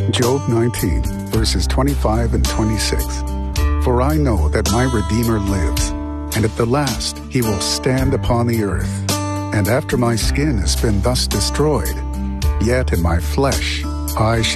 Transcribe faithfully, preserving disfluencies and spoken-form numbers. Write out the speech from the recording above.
Job nineteen, verses twenty-five and twenty-six. For I know that my Redeemer lives, and at the last he will stand upon the earth. And after my skin has been thus destroyed, yet in my flesh I shall